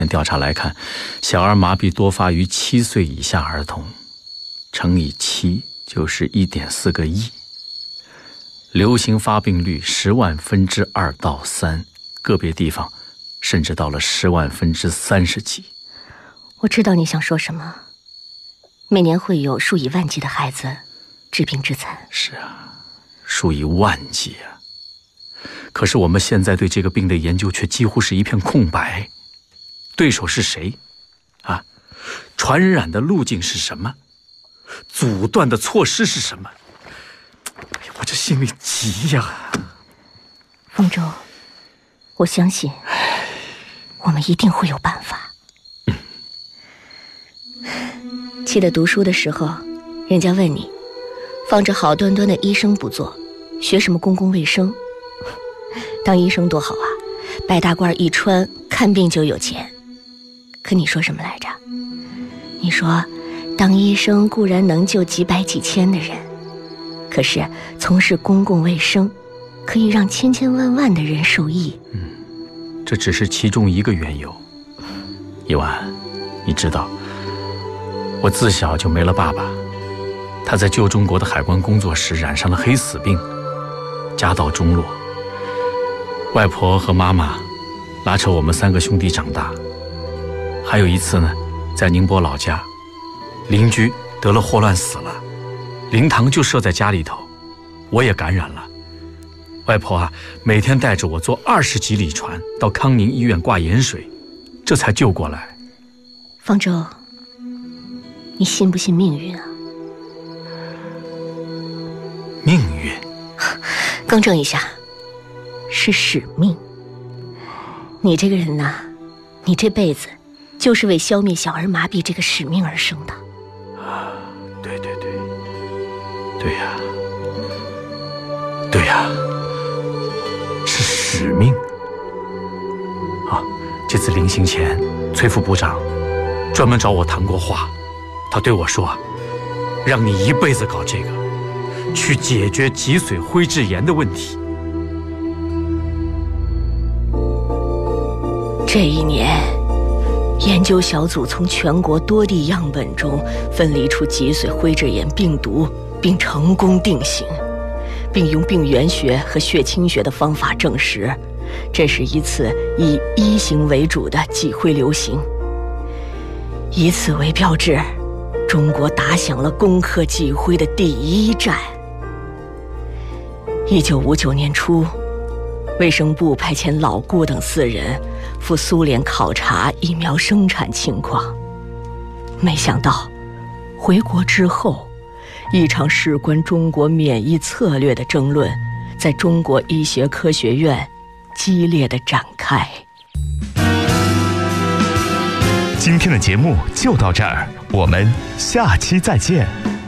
调查来看，小儿麻痹多发于7岁以下儿童，乘以7就是1.4个亿。流行发病率10万分之2到3，个别地方甚至到了10万分之30几。 我知道你想说什么，每年会有数以万计的孩子致病致残。 是啊，数以万计啊。可是我们现在对这个病的研究却几乎是一片空白。对手是谁？啊，传染的路径是什么？阻断的措施是什么？哎呀，我这心里急呀！ 方舟，我相信我们一定会有办法。记得读书的时候，人家问你，放着好端端的医生不做，学什么公共卫生？当医生多好啊，白大褂一穿，看病就有钱。可你说什么来着？你说当医生固然能救几百几千的人，可是从事公共卫生可以让千千万万的人受益。 这只是其中一个缘由。一婉，你知道我自小就没了爸爸，他在旧中国的海关工作时染上了黑死病，家道中落。外婆和妈妈拉扯我们3个兄弟长大。还有一次呢，在宁波老家，邻居得了霍乱死了，灵堂就设在家里头，我也感染了。外婆啊，每天带着我坐20几里船到康宁医院挂盐水，这才救过来。 方舟，你信不信命运啊？ 命运？ 更正一下，是使命。你这个人呐，你这辈子就是为消灭小儿麻痹这个使命而生的。 对呀，对呀，是使命。这次临行前，崔副部长专门找我谈过话，他对我说，让你一辈子搞这个，去解决脊髓灰质炎的问题。 这一年，研究小组从全国多地样本中分离出脊髓灰质炎病毒，并成功定型，并用病原学和血清学的方法证实，这是一次以一型为主的脊灰流行。以此为标志，中国打响了攻克脊灰的第一战。1959年初，卫生部派遣老顾等4人赴苏联考察疫苗生产情况，没想到回国之后，一场事关中国免疫策略的争论在中国医学科学院激烈地展开。 今天的节目就到这儿，我们下期再见。